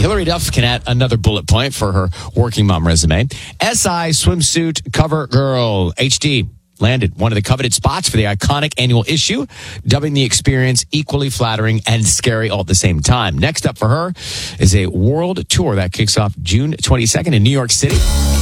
Hillary Duff can add another bullet point for her working mom resume. SI swimsuit cover girl, HD, landed one of the coveted spots for the iconic annual issue, dubbing the experience equally flattering and scary all at the same time. Next up for her is a world tour that kicks off June 22nd in New York City.